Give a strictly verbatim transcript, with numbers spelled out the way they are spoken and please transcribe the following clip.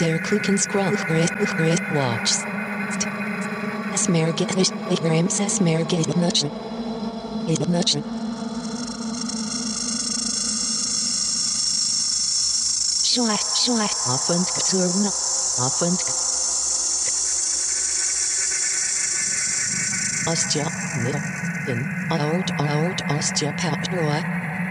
Der Kuchenskroll watches. Smerget Rams Smerget Nutchen. Nutchen. Schwach, schwach, Aufwand gezogen. Aufwand. Ostia, ne, in, Ort, Ort, Ostia, Patroa.